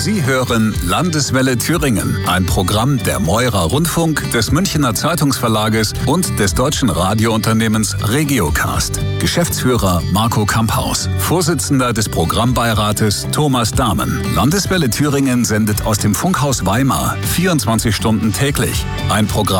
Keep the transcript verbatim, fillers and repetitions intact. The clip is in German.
Sie hören Landeswelle Thüringen, ein Programm der Meurer Rundfunk, des Münchener Zeitungsverlages und des deutschen Radiounternehmens Regiocast. Geschäftsführer Marco Kamphaus, Vorsitzender des Programmbeirates Thomas Dahmen. Landeswelle Thüringen sendet aus dem Funkhaus Weimar vierundzwanzig Stunden täglich. Ein Programm